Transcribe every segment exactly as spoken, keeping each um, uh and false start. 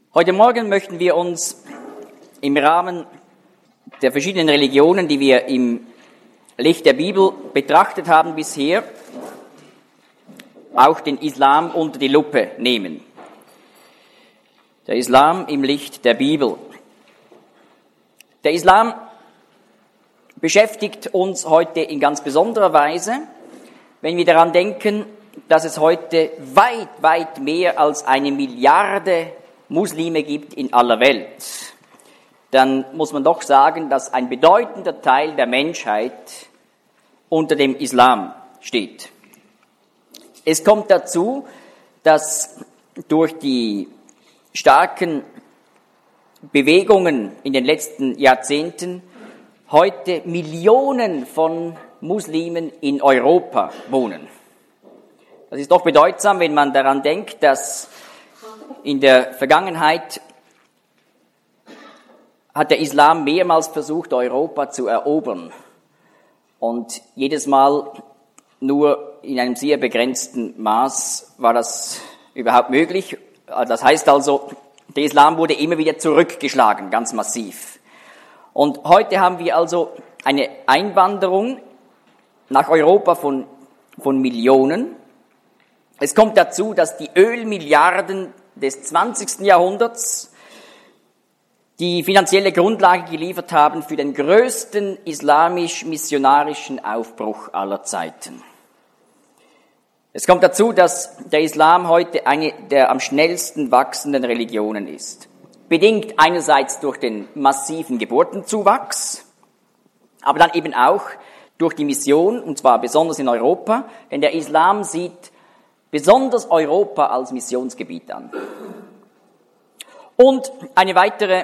Heute Morgen möchten wir uns im Rahmen der verschiedenen Religionen, die wir im Licht der Bibel betrachtet haben bisher, auch den Islam unter die Lupe nehmen. Der Islam im Licht der Bibel. Der Islam beschäftigt uns heute in ganz besonderer Weise, wenn wir daran denken, dass es heute weit, weit mehr als eine Milliarde Muslime gibt in aller Welt. Dann muss man doch sagen, dass ein bedeutender Teil der Menschheit unter dem Islam steht. Es kommt dazu, dass durch die starken Bewegungen in den letzten Jahrzehnten heute Millionen von Muslimen in Europa wohnen. Das ist doch bedeutsam, wenn man daran denkt, dass in der Vergangenheit hat der Islam mehrmals versucht, Europa zu erobern. Und jedes Mal nur in einem sehr begrenzten Maß war das überhaupt möglich. Das heißt also, der Islam wurde immer wieder zurückgeschlagen, ganz massiv. Und heute haben wir also eine Einwanderung nach Europa von, von Millionen. Es kommt dazu, dass die Ölmilliarden des zwanzigsten Jahrhunderts die finanzielle Grundlage geliefert haben für den größten islamisch-missionarischen Aufbruch aller Zeiten. Es kommt dazu, dass der Islam heute eine der am schnellsten wachsenden Religionen ist. Bedingt einerseits durch den massiven Geburtenzuwachs, aber dann eben auch durch die Mission, und zwar besonders in Europa, denn der Islam sieht besonders Europa als Missionsgebiet an. Und eine weitere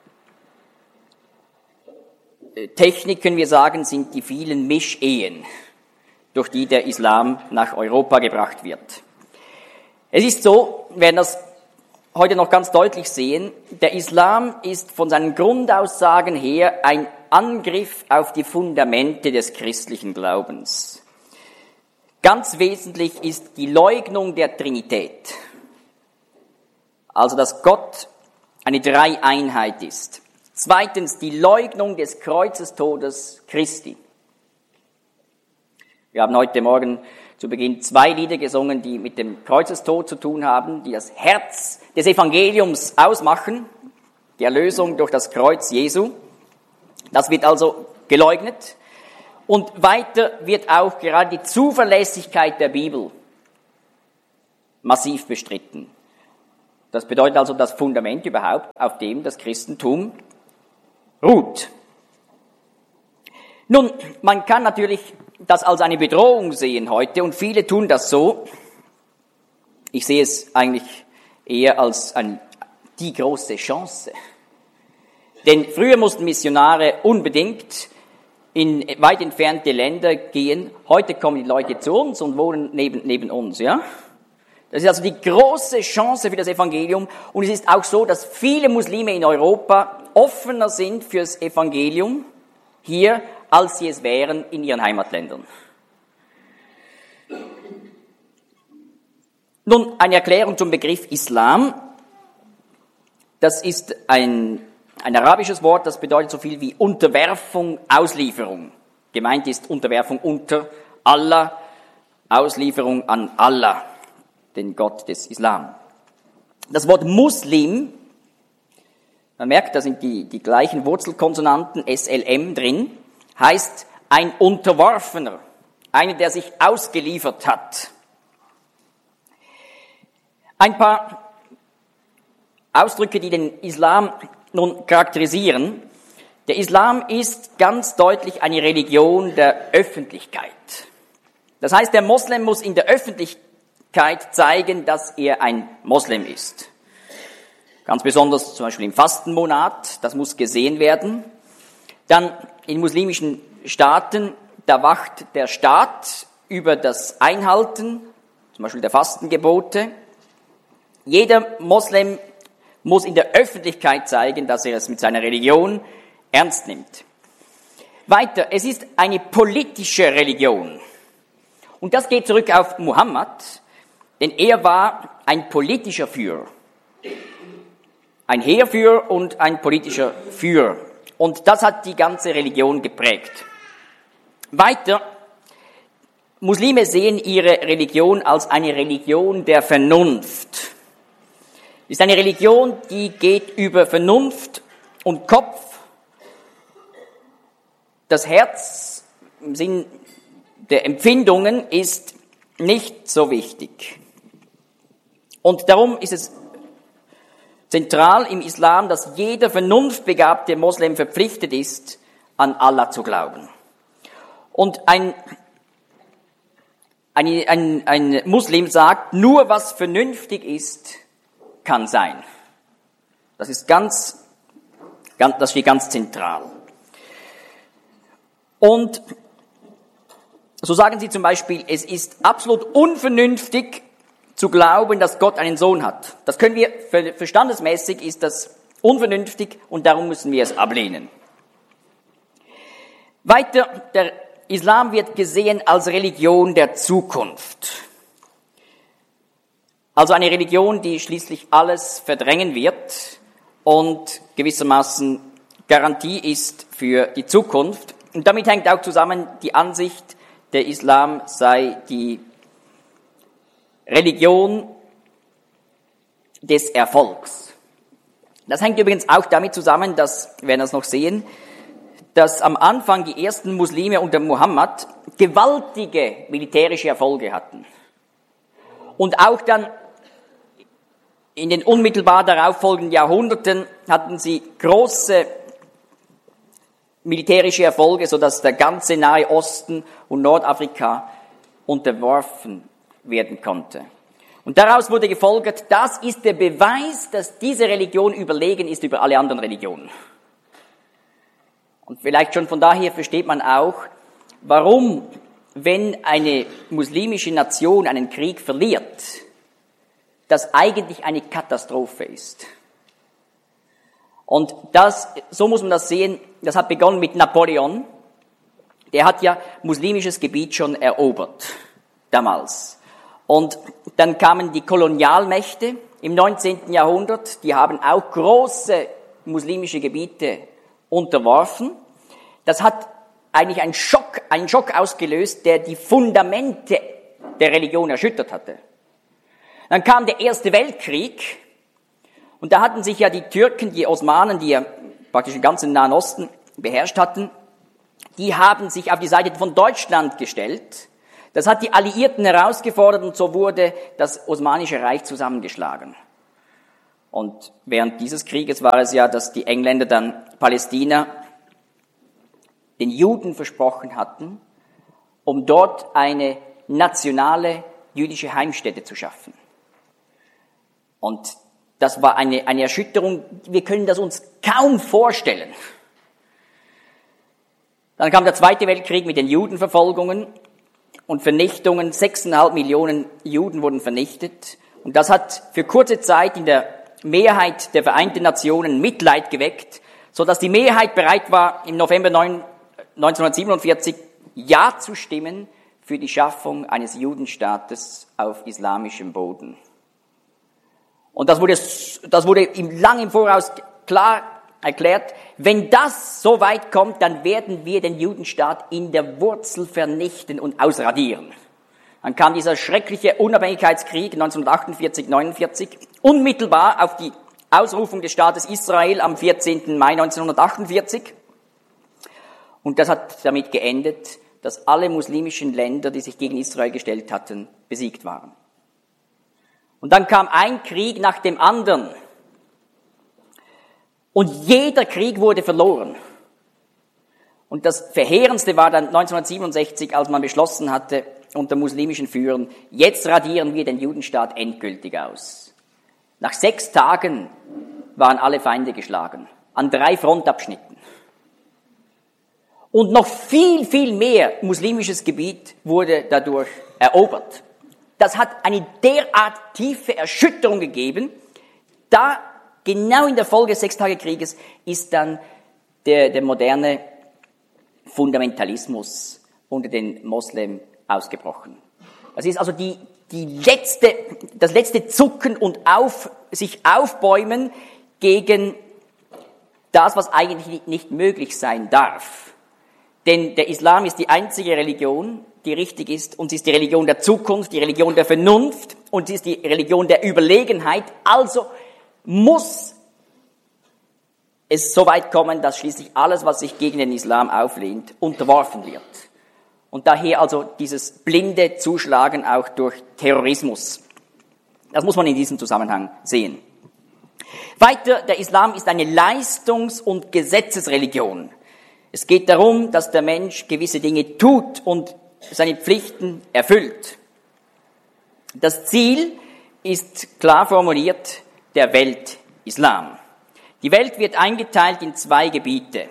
Technik, können wir sagen, sind die vielen Mischehen, durch die der Islam nach Europa gebracht wird. Es ist so, wir werden das heute noch ganz deutlich sehen, der Islam ist von seinen Grundaussagen her ein Angriff auf die Fundamente des christlichen Glaubens. Ganz wesentlich ist die Leugnung der Trinität, also dass Gott eine Dreieinheit ist. Zweitens die Leugnung des Kreuzestodes Christi. Wir haben heute Morgen zu Beginn zwei Lieder gesungen, die mit dem Kreuzestod zu tun haben, die das Herz des Evangeliums ausmachen, die Erlösung durch das Kreuz Jesu. Das wird also geleugnet. Und weiter wird auch gerade die Zuverlässigkeit der Bibel massiv bestritten. Das bedeutet also das Fundament überhaupt, auf dem das Christentum ruht. Nun, man kann natürlich das als eine Bedrohung sehen heute und viele tun das so. Ich sehe es eigentlich eher als ein, die große Chance. Denn früher mussten Missionare unbedingt in weit entfernte Länder gehen. Heute kommen die Leute zu uns und wohnen neben, neben uns, ja? Das ist also die große Chance für das Evangelium. Und es ist auch so, dass viele Muslime in Europa offener sind fürs Evangelium hier, als sie es wären in ihren Heimatländern. Nun, eine Erklärung zum Begriff Islam. Das ist ein Ein arabisches Wort, das bedeutet so viel wie Unterwerfung, Auslieferung. Gemeint ist Unterwerfung unter Allah, Auslieferung an Allah, den Gott des Islam. Das Wort Muslim, man merkt, da sind die, die gleichen Wurzelkonsonanten S L M drin, heißt ein Unterworfener, einer, der sich ausgeliefert hat. Ein paar Ausdrücke, die den Islam nun charakterisieren. Der Islam ist ganz deutlich eine Religion der Öffentlichkeit. Das heißt, der Moslem muss in der Öffentlichkeit zeigen, dass er ein Moslem ist. Ganz besonders zum Beispiel im Fastenmonat, das muss gesehen werden. Dann in muslimischen Staaten, da wacht der Staat über das Einhalten, zum Beispiel der Fastengebote. Jeder Moslem muss in der Öffentlichkeit zeigen, dass er es mit seiner Religion ernst nimmt. Weiter, es ist eine politische Religion. Und das geht zurück auf Muhammad, denn er war ein politischer Führer. ein Heerführer und ein politischer Führer. Und das hat die ganze Religion geprägt. Weiter, Muslime sehen ihre Religion als eine Religion der Vernunft. Es ist eine Religion, die geht über Vernunft und Kopf. Das Herz im Sinn der Empfindungen ist nicht so wichtig. Und darum ist es zentral im Islam, dass jeder vernunftbegabte Moslem verpflichtet ist, an Allah zu glauben. Und ein, ein, ein, ein Muslim sagt, nur was vernünftig ist, kann sein. Das ist ganz, ganz, das steht ganz zentral. Und so sagen sie zum Beispiel, es ist absolut unvernünftig zu glauben, dass Gott einen Sohn hat. Das können wir, verstandesmäßig ist das unvernünftig und darum müssen wir es ablehnen. Weiter, der Islam wird gesehen als Religion der Zukunft. Also eine Religion, die schließlich alles verdrängen wird und gewissermaßen Garantie ist für die Zukunft. Und damit hängt auch zusammen die Ansicht, der Islam sei die Religion des Erfolgs. Das hängt übrigens auch damit zusammen, dass, wir werden das noch sehen, dass am Anfang die ersten Muslime unter Muhammad gewaltige militärische Erfolge hatten. Und auch dann in den unmittelbar darauf folgenden Jahrhunderten hatten sie große militärische Erfolge, sodass der ganze Nahe Osten und Nordafrika unterworfen werden konnte. Und daraus wurde gefolgert, das ist der Beweis, dass diese Religion überlegen ist über alle anderen Religionen. Und vielleicht schon von daher versteht man auch, warum, wenn eine muslimische Nation einen Krieg verliert, das eigentlich eine Katastrophe ist. Und das, so muss man das sehen, das hat begonnen mit Napoleon. Der hat ja muslimisches Gebiet schon erobert, damals. Und dann kamen die Kolonialmächte im neunzehnten Jahrhundert, die haben auch große muslimische Gebiete unterworfen. Das hat eigentlich einen Schock, einen Schock ausgelöst, der die Fundamente der Religion erschüttert hatte. Dann kam der Erste Weltkrieg und da hatten sich ja die Türken, die Osmanen, die ja praktisch den ganzen Nahen Osten beherrscht hatten, die haben sich auf die Seite von Deutschland gestellt. Das hat die Alliierten herausgefordert und so wurde das Osmanische Reich zusammengeschlagen. Und während dieses Krieges war es ja, dass die Engländer dann Palästina den Juden versprochen hatten, um dort eine nationale jüdische Heimstätte zu schaffen. Und das war eine, eine Erschütterung, wir können das uns kaum vorstellen. Dann kam der Zweite Weltkrieg mit den Judenverfolgungen und Vernichtungen. Sechseinhalb Millionen Juden wurden vernichtet. Und das hat für kurze Zeit in der Mehrheit der Vereinten Nationen Mitleid geweckt, so dass die Mehrheit bereit war, im November neunzehnhundertsiebenundvierzig Ja zu stimmen für die Schaffung eines Judenstaates auf islamischem Boden. Und das wurde, das wurde im, lang im Voraus klar erklärt, wenn das so weit kommt, dann werden wir den Judenstaat in der Wurzel vernichten und ausradieren. Dann kam dieser schreckliche Unabhängigkeitskrieg neunzehnhundertachtundvierzig neunundvierzig, unmittelbar auf die Ausrufung des Staates Israel am vierzehnten Mai neunzehnhundertachtundvierzig. Und das hat damit geendet, dass alle muslimischen Länder, die sich gegen Israel gestellt hatten, besiegt waren. Und dann kam ein Krieg nach dem anderen. Und jeder Krieg wurde verloren. Und das Verheerendste war dann neunzehnhundertsiebenundsechzig, als man beschlossen hatte, unter muslimischen Führern, jetzt radieren wir den Judenstaat endgültig aus. Nach sechs Tagen waren alle Feinde geschlagen, an drei Frontabschnitten. Und noch viel, viel mehr muslimisches Gebiet wurde dadurch erobert. Das hat eine derart tiefe Erschütterung gegeben, da genau in der Folge des Sechstagekrieges ist dann der, der moderne Fundamentalismus unter den Moslems ausgebrochen. Das ist also die, die letzte, das letzte Zucken und auf, sich aufbäumen gegen das, was eigentlich nicht möglich sein darf. Denn der Islam ist die einzige Religion, die richtig ist, und sie ist die Religion der Zukunft, die Religion der Vernunft, und sie ist die Religion der Überlegenheit. Also muss es so weit kommen, dass schließlich alles, was sich gegen den Islam auflehnt, unterworfen wird. Und daher also dieses blinde Zuschlagen auch durch Terrorismus. Das muss man in diesem Zusammenhang sehen. Weiter, der Islam ist eine Leistungs- und Gesetzesreligion. Es geht darum, dass der Mensch gewisse Dinge tut und seine Pflichten erfüllt. Das Ziel ist klar formuliert, der Weltislam. Die Welt wird eingeteilt in zwei Gebiete.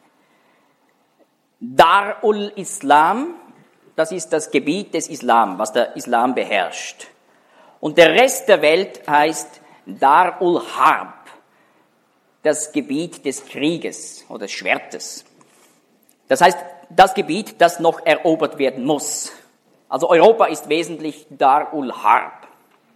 Dar-ul Islam, das ist das Gebiet des Islam, was der Islam beherrscht. Und der Rest der Welt heißt Dar-ul Harb, das Gebiet des Krieges oder des Schwertes. Das heißt, das Gebiet, das noch erobert werden muss. Also Europa ist wesentlich Dar-ul Harb.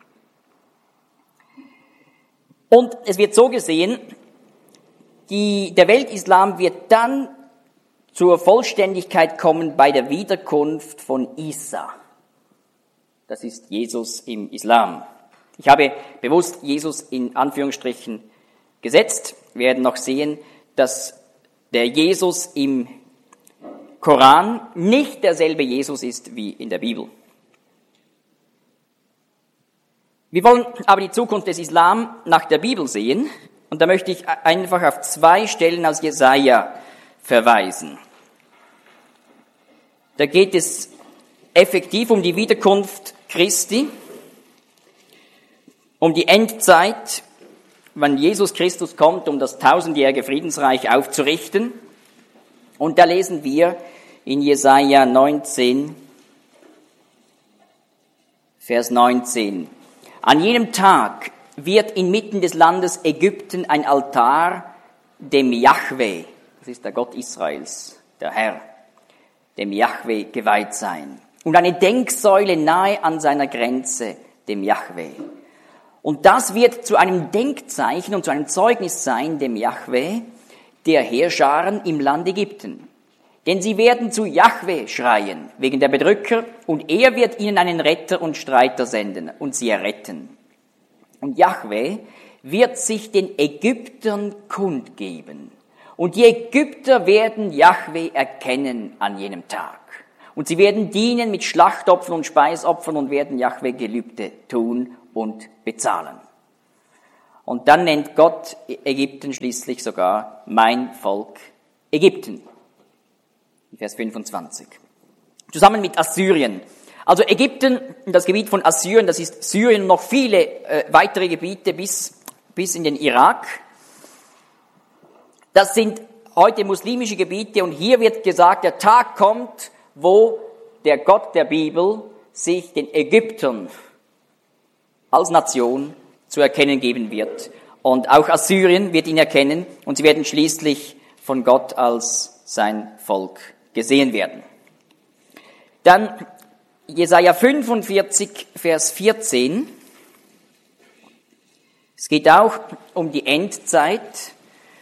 Und es wird so gesehen, die, der Weltislam wird dann zur Vollständigkeit kommen bei der Wiederkunft von Isa. Das ist Jesus im Islam. Ich habe bewusst Jesus in Anführungsstrichen gesetzt. Wir werden noch sehen, dass der Jesus im Koran nicht derselbe Jesus ist wie in der Bibel. Wir wollen aber die Zukunft des Islam nach der Bibel sehen. Und da möchte ich einfach auf zwei Stellen aus Jesaja verweisen. Da geht es effektiv um die Wiederkunft Christi, um die Endzeit, wenn Jesus Christus kommt, um das tausendjährige Friedensreich aufzurichten. Und da lesen wir in Jesaja neunzehn, Vers neunzehn. An jenem Tag wird inmitten des Landes Ägypten ein Altar dem Jahwe, das ist der Gott Israels, der Herr, dem Jahwe geweiht sein. Und eine Denksäule nahe an seiner Grenze, dem Jahwe. Und das wird zu einem Denkzeichen und zu einem Zeugnis sein, dem Jahwe, der Heerscharen im Land Ägypten. Denn sie werden zu Jahwe schreien, wegen der Bedrücker, und er wird ihnen einen Retter und Streiter senden und sie erretten. Und Jahwe wird sich den Ägyptern kundgeben. Und die Ägypter werden Jahwe erkennen an jenem Tag. Und sie werden dienen mit Schlachtopfern und Speisopfern und werden Jahwe Gelübde tun und bezahlen. Und dann nennt Gott Ägypten schließlich sogar mein Volk Ägypten. Vers fünfundzwanzig. Zusammen mit Assyrien. Also Ägypten, das Gebiet von Assyrien, das ist Syrien und noch viele äh, weitere Gebiete bis, bis in den Irak. Das sind heute muslimische Gebiete und hier wird gesagt, der Tag kommt, wo der Gott der Bibel sich den Ägyptern als Nation zu erkennen geben wird. Und auch Assyrien wird ihn erkennen und sie werden schließlich von Gott als sein Volk gesehen werden. Dann Jesaja fünfundvierzig, Vers vierzehn. Es geht auch um die Endzeit.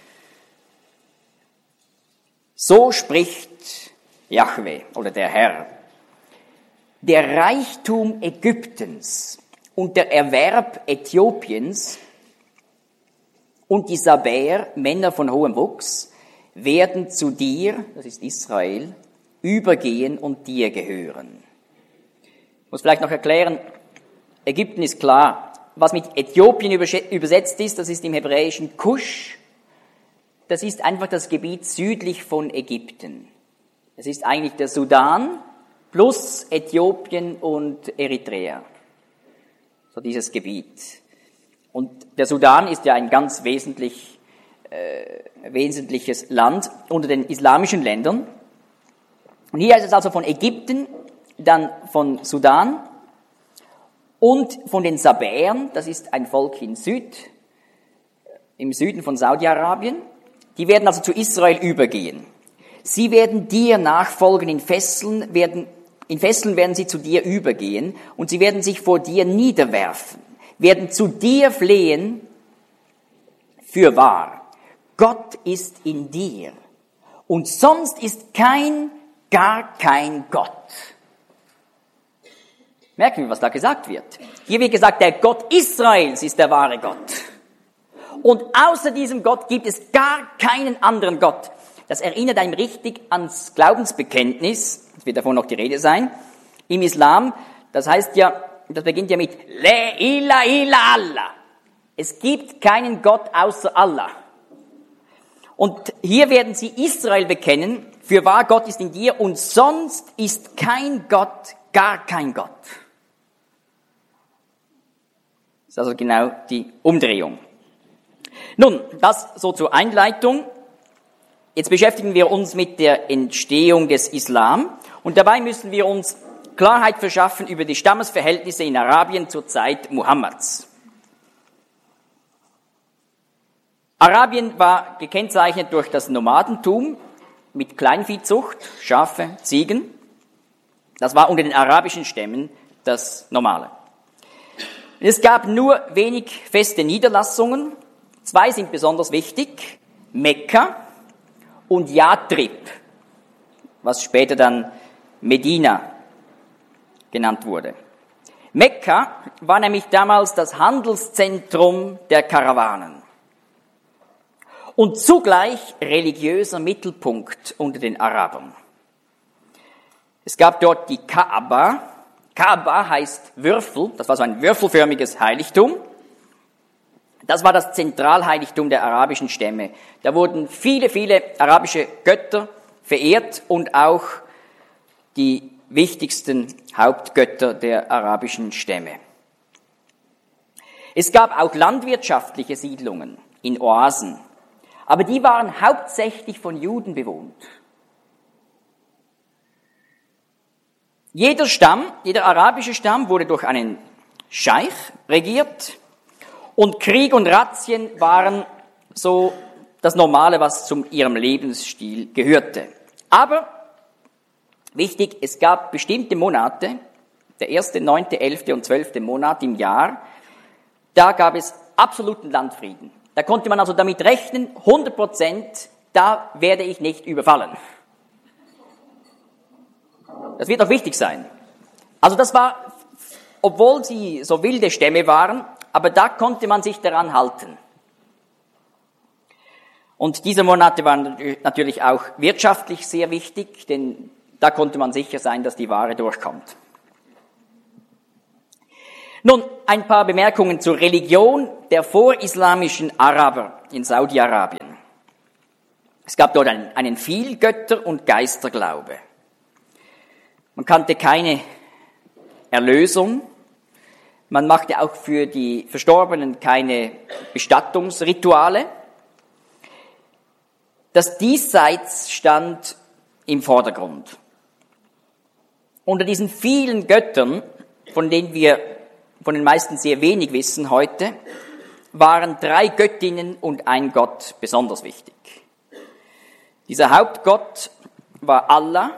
So spricht Jahwe oder der Herr. Der Reichtum Ägyptens und der Erwerb Äthiopiens und die Sabäer, Männer von hohem Wuchs, werden zu dir, das ist Israel, übergehen und dir gehören. Ich muss vielleicht noch erklären, Ägypten ist klar. Was mit Äthiopien übersetzt ist, das ist im Hebräischen Kusch. Das ist einfach das Gebiet südlich von Ägypten. Es ist eigentlich der Sudan plus Äthiopien und Eritrea. So dieses Gebiet. Und der Sudan ist ja ein ganz wesentlich, äh, wesentliches Land unter den islamischen Ländern. Und hier ist es also von Ägypten, dann von Sudan und von den Sabäern, das ist ein Volk in Süd, im Süden von Saudi-Arabien. Die werden also zu Israel übergehen. Sie werden dir nachfolgen in Fesseln, werden, in Fesseln werden sie zu dir übergehen und sie werden sich vor dir niederwerfen, werden zu dir flehen, Fürwahr, Gott ist in dir und sonst ist kein, gar kein Gott. Merken wir, was da gesagt wird. Hier wird gesagt, der Gott Israels ist der wahre Gott. Und außer diesem Gott gibt es gar keinen anderen Gott. Das erinnert einem richtig ans Glaubensbekenntnis, es wird davon noch die Rede sein, im Islam. Das heißt ja, das beginnt ja mit La ilaha illa Allah. Es gibt keinen Gott außer Allah. Und hier werden sie Israel bekennen, fürwahr Gott ist in dir und sonst ist kein Gott, gar kein Gott. Das ist also genau die Umdrehung. Nun, das so zur Einleitung. Jetzt beschäftigen wir uns mit der Entstehung des Islam und dabei müssen wir uns Klarheit verschaffen über die Stammesverhältnisse in Arabien zur Zeit Muhammads. Arabien war gekennzeichnet durch das Nomadentum mit Kleinviehzucht, Schafe, Ziegen. Das war unter den arabischen Stämmen das Normale. Es gab nur wenig feste Niederlassungen. Zwei sind besonders wichtig: Mekka und Yathrib, was später dann Medina genannt wurde. Mekka war nämlich damals das Handelszentrum der Karawanen und zugleich religiöser Mittelpunkt unter den Arabern. Es gab dort die Kaaba. Kaaba heißt Würfel, das war so ein würfelförmiges Heiligtum. Das war das Zentralheiligtum der arabischen Stämme. Da wurden viele, viele arabische Götter verehrt und auch die wichtigsten Hauptgötter der arabischen Stämme. Es gab auch landwirtschaftliche Siedlungen in Oasen, aber die waren hauptsächlich von Juden bewohnt. Jeder Stamm, jeder arabische Stamm wurde durch einen Scheich regiert und Krieg und Razzien waren so das Normale, was zu ihrem Lebensstil gehörte. Aber wichtig, es gab bestimmte Monate, der erste, neunte, elfte und zwölfte Monat im Jahr, da gab es absoluten Landfrieden. Da konnte man also damit rechnen, hundert Prozent, da werde ich nicht überfallen. Das wird auch wichtig sein. Also das war, obwohl sie so wilde Stämme waren, aber da konnte man sich daran halten. Und diese Monate waren natürlich auch wirtschaftlich sehr wichtig, denn da konnte man sicher sein, dass die Ware durchkommt. Nun, ein paar Bemerkungen zur Religion der vorislamischen Araber in Saudi-Arabien. Es gab dort einen, einen Vielgötter- und Geisterglaube. Man kannte keine Erlösung. Man machte auch für die Verstorbenen keine Bestattungsrituale. Das Diesseits stand im Vordergrund. Unter diesen vielen Göttern, von denen wir von den meisten sehr wenig wissen heute, waren drei Göttinnen und ein Gott besonders wichtig. Dieser Hauptgott war Allah.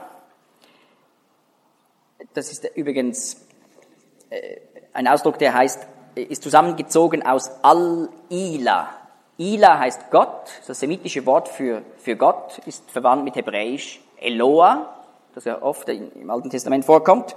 Das ist übrigens äh, ein Ausdruck, der heißt, ist zusammengezogen aus Al-Ila. Ila heißt Gott, das semitische Wort für, für Gott, ist verwandt mit Hebräisch Eloah, das ja oft im Alten Testament vorkommt.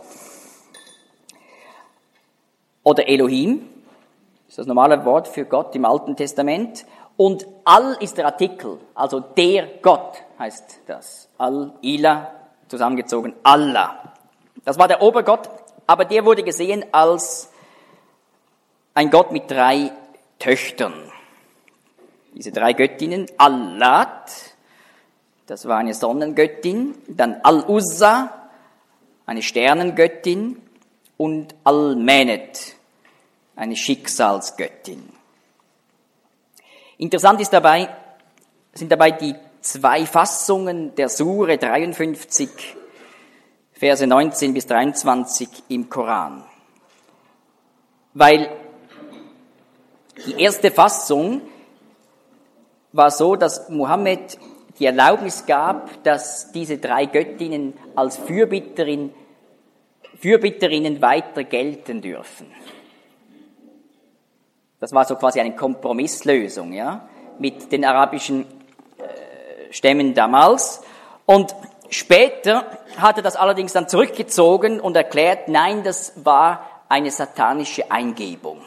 Oder Elohim, das ist das normale Wort für Gott im Alten Testament. Und Al ist der Artikel, also der Gott heißt das. Al-Ila, zusammengezogen Allah. Das war der Obergott, aber der wurde gesehen als ein Gott mit drei Töchtern. Diese drei Göttinnen, Allat, das war eine Sonnengöttin, dann Al-Uzza, eine Sternengöttin, und Al-Menet, eine Schicksalsgöttin. Interessant ist dabei, sind dabei die zwei Fassungen der Sure dreiundfünfzig, Verse neunzehn bis dreiundzwanzig im Koran. Weil die erste Fassung war so, dass Mohammed die Erlaubnis gab, dass diese drei Göttinnen als Fürbitterin, Fürbitterinnen weiter gelten dürfen. Das war so quasi eine Kompromisslösung, ja. mit den arabischen äh, Stämmen damals. Und später hat er das allerdings dann zurückgezogen und erklärt, nein, das war eine satanische Eingebung.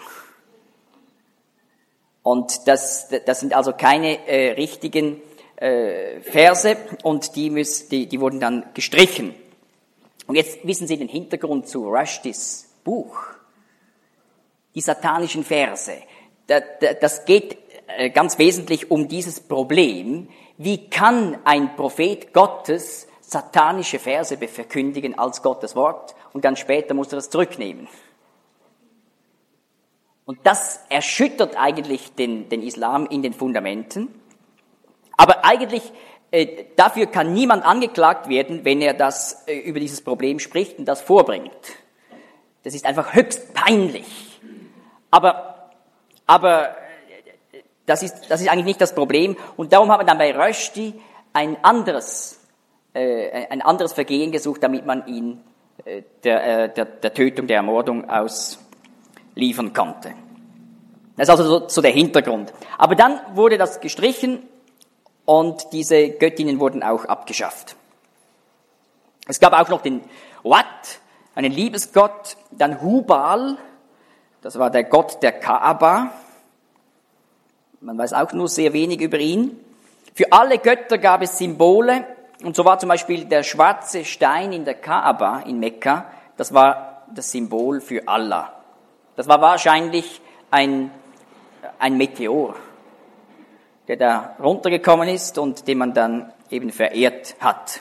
Und das, das sind also keine äh, richtigen äh, Verse und die, müssen, die, die wurden dann gestrichen. Und jetzt wissen Sie den Hintergrund zu Rushdys Buch. Die satanischen Verse. Das geht ganz wesentlich um dieses Problem. Wie kann ein Prophet Gottes satanische Verse verkündigen als Gottes Wort und dann später muss er das zurücknehmen? Und das erschüttert eigentlich den, den Islam in den Fundamenten. Aber eigentlich, äh, dafür kann niemand angeklagt werden, wenn er das äh, über dieses Problem spricht und das vorbringt. Das ist einfach höchst peinlich. Aber, aber das ist, das ist eigentlich nicht das Problem. Und darum haben wir dann bei Rushdie ein anderes, äh, ein anderes Vergehen gesucht, damit man ihn äh, der, äh, der, der Tötung, der Ermordung ausliefern konnte. Das ist also so, so der Hintergrund. Aber dann wurde das gestrichen und diese Göttinnen wurden auch abgeschafft. Es gab auch noch den Wat, einen Liebesgott, dann Hubal, das war der Gott der Kaaba. Man weiß auch nur sehr wenig über ihn. Für alle Götter gab es Symbole und so war zum Beispiel der schwarze Stein in der Kaaba in Mekka, das war das Symbol für Allah. Das war wahrscheinlich ein, ein Meteor, der da runtergekommen ist und den man dann eben verehrt hat.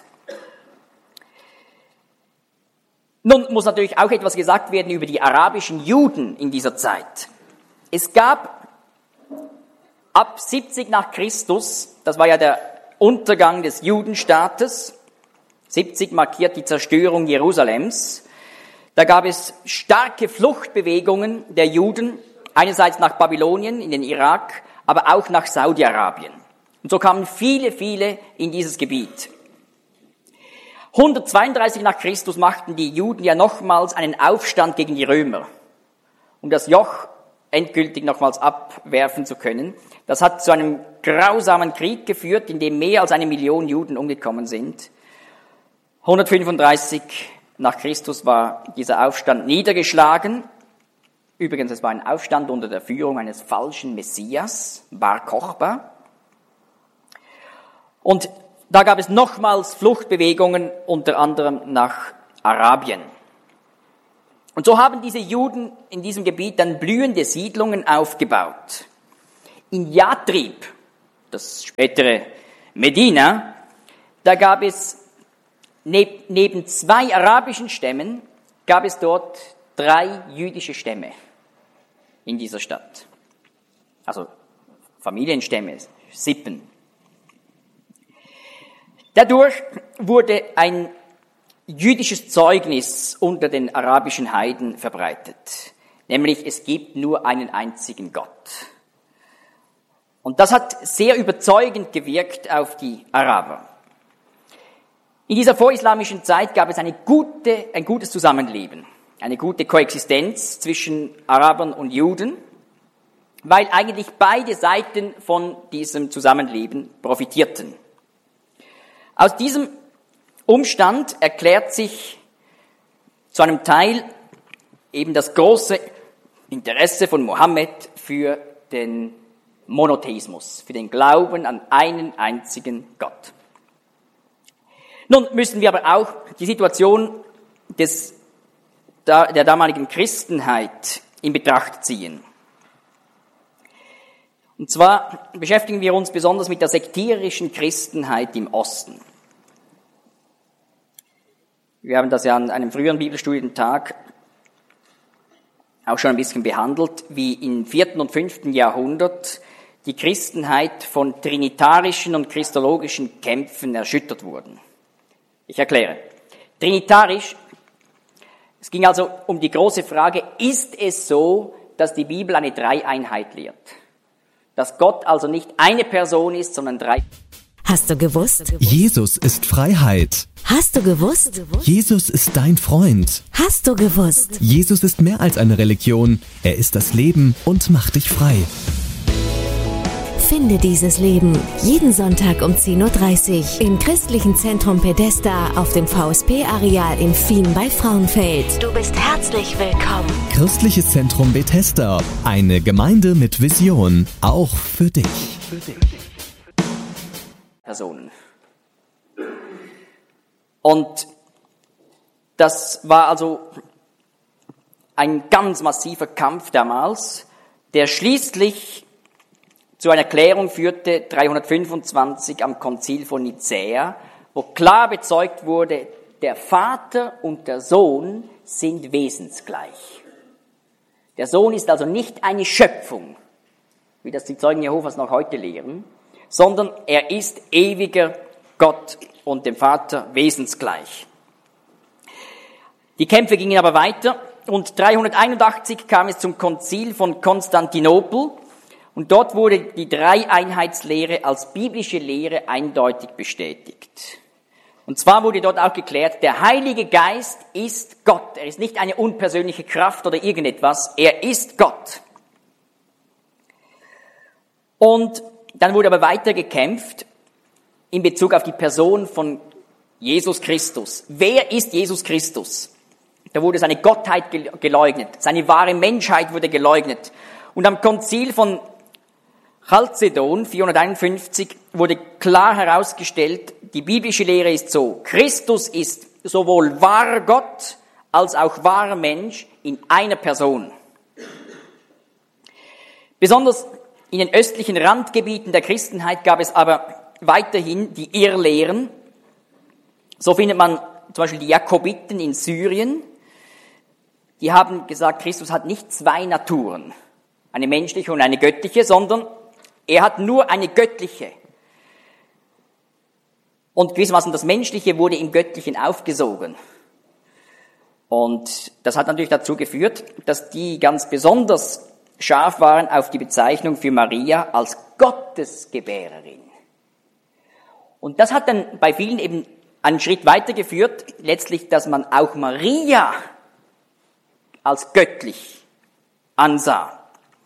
Nun muss natürlich auch etwas gesagt werden über die arabischen Juden in dieser Zeit. Es gab ab siebzig nach Christus, das war ja der Untergang des Judenstaates, siebzig markiert die Zerstörung Jerusalems, da gab es starke Fluchtbewegungen der Juden, einerseits nach Babylonien in den Irak, aber auch nach Saudi-Arabien. Und so kamen viele, viele in dieses Gebiet. hundertzweiunddreißig nach Christus machten die Juden ja nochmals einen Aufstand gegen die Römer, um das Joch endgültig nochmals abwerfen zu können. Das hat zu einem grausamen Krieg geführt, in dem mehr als eine Million Juden umgekommen sind. hundertfünfunddreißig nach Christus war dieser Aufstand niedergeschlagen. Übrigens, es war ein Aufstand unter der Führung eines falschen Messias, Bar Kochba. Und da gab es nochmals Fluchtbewegungen, unter anderem nach Arabien. Und so haben diese Juden in diesem Gebiet dann blühende Siedlungen aufgebaut. In Yathrib, das spätere Medina, da gab es neb, neben zwei arabischen Stämmen, gab es dort drei jüdische Stämme in dieser Stadt. Also Familienstämme, Sippen. Dadurch wurde ein jüdisches Zeugnis unter den arabischen Heiden verbreitet. Nämlich, es gibt nur einen einzigen Gott. Und das hat sehr überzeugend gewirkt auf die Araber. In dieser vorislamischen Zeit gab es eine gute, ein gutes Zusammenleben, eine gute Koexistenz zwischen Arabern und Juden, weil eigentlich beide Seiten von diesem Zusammenleben profitierten. Aus diesem Umstand erklärt sich zu einem Teil eben das große Interesse von Mohammed für den Monotheismus, für den Glauben an einen einzigen Gott. Nun müssen wir aber auch die Situation des, der damaligen Christenheit in Betracht ziehen. Und zwar beschäftigen wir uns besonders mit der sektierischen Christenheit im Osten. Wir haben das ja an einem früheren Bibelstudientag auch schon ein bisschen behandelt, wie im vierten und fünften Jahrhundert die Christenheit von trinitarischen und christologischen Kämpfen erschüttert wurden. Ich erkläre. Trinitarisch, es ging also um die große Frage, ist es so, dass die Bibel eine Dreieinheit lehrt? Dass Gott also nicht eine Person ist, sondern drei. Hast du gewusst? Jesus ist Freiheit. Hast du gewusst? Jesus ist dein Freund. Hast du gewusst? Jesus ist mehr als eine Religion. Er ist das Leben und macht dich frei. Finde dieses Leben. Jeden Sonntag um zehn Uhr dreißig im Christlichen Zentrum Pedesta auf dem V S P-Areal in Fien bei Frauenfeld. Du bist herzlich willkommen. Christliches Zentrum Bethesda. Eine Gemeinde mit Vision. Auch für dich. Für dich. Personen. Und das war also ein ganz massiver Kampf damals, der schließlich zu einer Klärung führte, dreihundertfünfundzwanzig am Konzil von Nicäa, wo klar bezeugt wurde, der Vater und der Sohn sind wesensgleich. Der Sohn ist also nicht eine Schöpfung, wie das die Zeugen Jehovas noch heute lehren, sondern er ist ewiger Gott und dem Vater wesensgleich. Die Kämpfe gingen aber weiter und dreihunderteinundachtzig kam es zum Konzil von Konstantinopel und dort wurde die Dreieinheitslehre als biblische Lehre eindeutig bestätigt. Und zwar wurde dort auch geklärt, der Heilige Geist ist Gott. Er ist nicht eine unpersönliche Kraft oder irgendetwas, er ist Gott. Und dann wurde aber weiter gekämpft in Bezug auf die Person von Jesus Christus. Wer ist Jesus Christus? Da wurde seine Gottheit geleugnet, seine wahre Menschheit wurde geleugnet. Und am Konzil von Chalcedon vierhunderteinundfünfzig wurde klar herausgestellt, die biblische Lehre ist so, Christus ist sowohl wahrer Gott als auch wahrer Mensch in einer Person. Besonders in den östlichen Randgebieten der Christenheit gab es aber weiterhin die Irrlehren. So findet man zum Beispiel die Jakobiten in Syrien. Die haben gesagt, Christus hat nicht zwei Naturen, eine menschliche und eine göttliche, sondern er hat nur eine göttliche. Und gewissermaßen das Menschliche wurde im Göttlichen aufgesogen. Und das hat natürlich dazu geführt, dass die ganz besonders scharf waren auf die Bezeichnung für Maria als Gottesgebärerin. Und das hat dann bei vielen eben einen Schritt weitergeführt, letztlich, dass man auch Maria als göttlich ansah.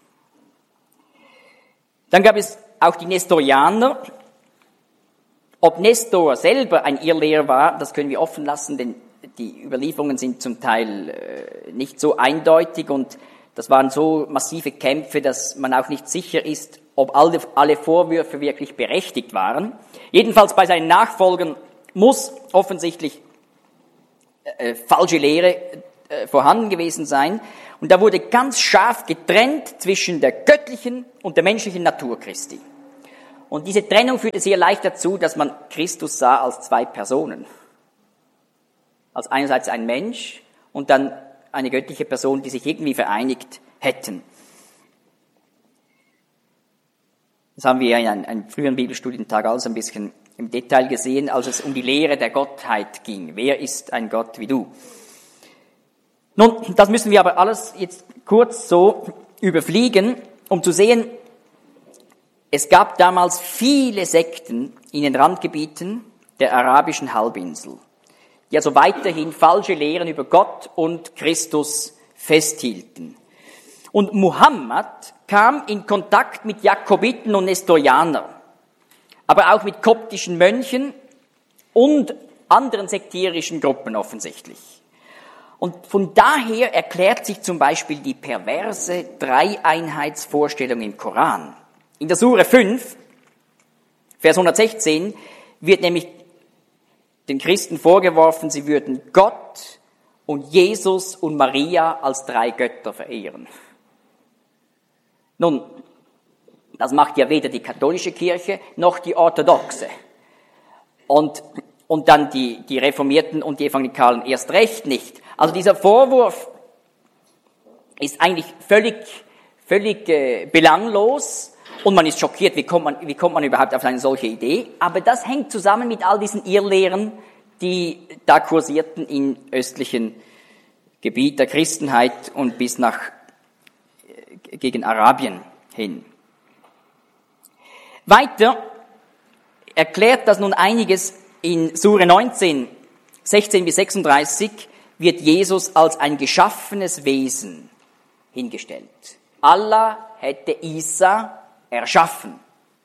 Dann gab es auch die Nestorianer. Ob Nestor selber ein Irrlehrer war, das können wir offen lassen, denn die Überlieferungen sind zum Teil äh, nicht so eindeutig und das waren so massive Kämpfe, dass man auch nicht sicher ist, ob alle, alle Vorwürfe wirklich berechtigt waren. Jedenfalls bei seinen Nachfolgern muss offensichtlich äh, falsche Lehre äh, vorhanden gewesen sein. Und da wurde ganz scharf getrennt zwischen der göttlichen und der menschlichen Natur Christi. Und diese Trennung führte sehr leicht dazu, dass man Christus sah als zwei Personen. Als einerseits ein Mensch und dann eine göttliche Person, die sich irgendwie vereinigt hätten. Das haben wir in einem, einem früheren Bibelstudientag alles ein bisschen im Detail gesehen, als es um die Lehre der Gottheit ging. Wer ist ein Gott wie du? Nun, das müssen wir aber alles jetzt kurz so überfliegen, um zu sehen, es gab damals viele Sekten in den Randgebieten der arabischen Halbinsel, die also weiterhin falsche Lehren über Gott und Christus festhielten. Und Muhammad kam in Kontakt mit Jakobiten und Nestorianern, aber auch mit koptischen Mönchen und anderen sektierischen Gruppen offensichtlich. Und von daher erklärt sich zum Beispiel die perverse Dreieinheitsvorstellung im Koran. In der Sure fünf, Vers hundertsechzehn, wird nämlich den Christen vorgeworfen, sie würden Gott und Jesus und Maria als drei Götter verehren. Nun, das macht ja weder die katholische Kirche noch die orthodoxe. Und, und dann die, die Reformierten und die Evangelikalen erst recht nicht. Also dieser Vorwurf ist eigentlich völlig, völlig äh, belanglos. Und man ist schockiert, wie kommt man, wie kommt man überhaupt auf eine solche Idee? Aber das hängt zusammen mit all diesen Irrlehren, die da kursierten im östlichen Gebiet der Christenheit und bis nach gegen Arabien hin. Weiter erklärt das nun einiges in Sure neunzehn, sechzehn bis sechsunddreißig, wird Jesus als ein geschaffenes Wesen hingestellt. Allah hätte Isa erschaffen.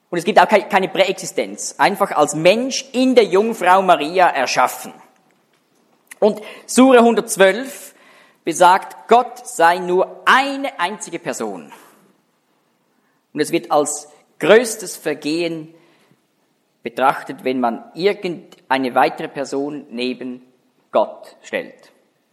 Und es gibt auch keine Präexistenz. Einfach als Mensch in der Jungfrau Maria erschaffen. Und Sure hundertzwölf besagt, Gott sei nur eine einzige Person. Und es wird als größtes Vergehen betrachtet, wenn man irgendeine weitere Person neben Gott stellt.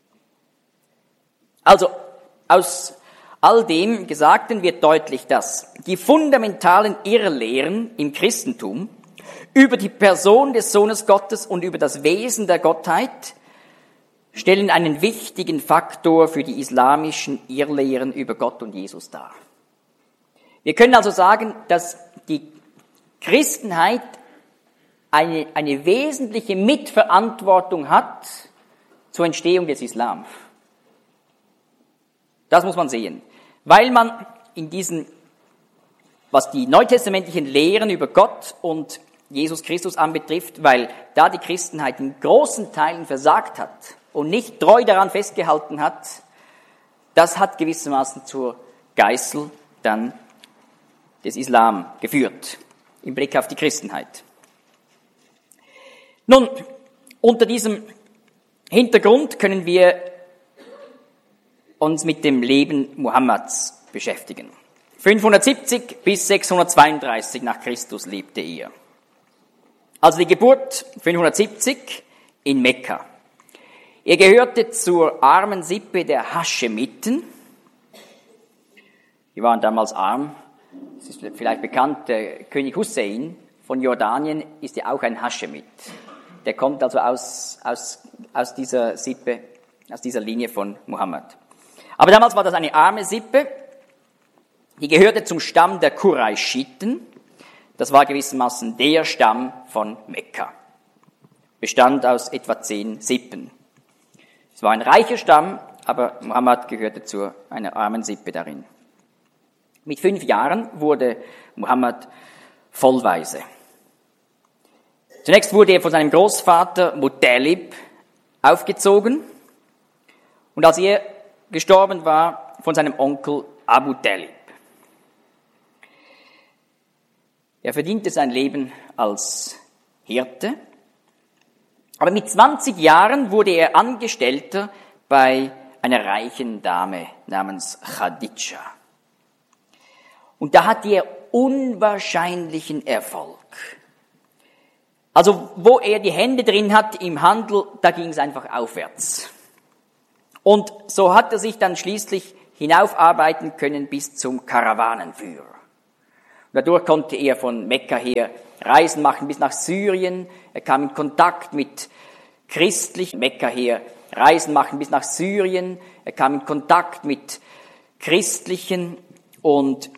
Also, aus all dem Gesagten wird deutlich, dass die fundamentalen Irrlehren im Christentum über die Person des Sohnes Gottes und über das Wesen der Gottheit stellen einen wichtigen Faktor für die islamischen Irrlehren über Gott und Jesus dar. Wir können also sagen, dass die Christenheit eine, eine wesentliche Mitverantwortung hat zur Entstehung des Islam. Das muss man sehen. Weil man in diesen, was die neutestamentlichen Lehren über Gott und Jesus Christus anbetrifft, weil da die Christenheit in großen Teilen versagt hat und nicht treu daran festgehalten hat, das hat gewissermaßen zur Geißel dann des Islam geführt, im Blick auf die Christenheit. Nun, unter diesem Hintergrund können wir uns mit dem Leben Mohammeds beschäftigen. fünfhundertsiebzig bis sechshundertzweiunddreißig nach Christus lebte er. Also die Geburt fünfhundertsiebzig in Mekka. Er gehörte zur armen Sippe der Haschemiten. Die waren damals arm. Es ist vielleicht bekannt, der König Hussein von Jordanien ist ja auch ein Haschemit. Der kommt also aus, aus, aus dieser Sippe, aus dieser Linie von Mohammed. Aber damals war das eine arme Sippe, die gehörte zum Stamm der Qurayshiten. Das war gewissermaßen der Stamm von Mekka. Bestand aus etwa zehn Sippen. Es war ein reicher Stamm, aber Mohammed gehörte zu einer armen Sippe darin. Mit fünf Jahren wurde Mohammed vollweise. Zunächst wurde er von seinem Großvater Muttalib aufgezogen und als er gestorben war, von seinem Onkel Abu Talib. Er verdiente sein Leben als Hirte, aber mit zwanzig Jahren wurde er Angestellter bei einer reichen Dame namens Khadija. Und da hatte er unwahrscheinlichen Erfolg. Also wo er die Hände drin hat im Handel, da ging es einfach aufwärts. Und so hat er sich dann schließlich hinaufarbeiten können bis zum Karawanenführer. Und dadurch konnte er von Mekka her Reisen machen bis nach Syrien. Er kam in Kontakt mit christlichen, Mekka her Reisen machen bis nach Syrien. Er kam in Kontakt mit Christlichen und